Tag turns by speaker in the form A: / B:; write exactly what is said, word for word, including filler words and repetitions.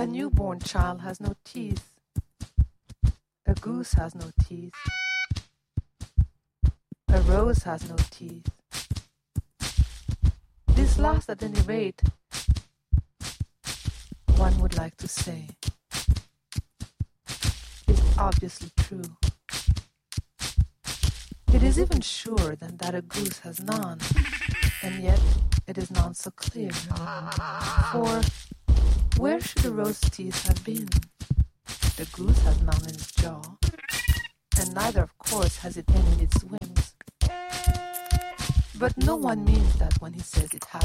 A: A newborn child has no teeth. A goose has no teeth. A rose has no teeth. This last, at any rate, one would like to say, is obviously true. It is even surer than that a goose has none, and yet it is none so clear. For where should the rose's teeth have been? The goose has none in its jaw, and neither, of course, has it any in its wings. But no one means that when he says it has.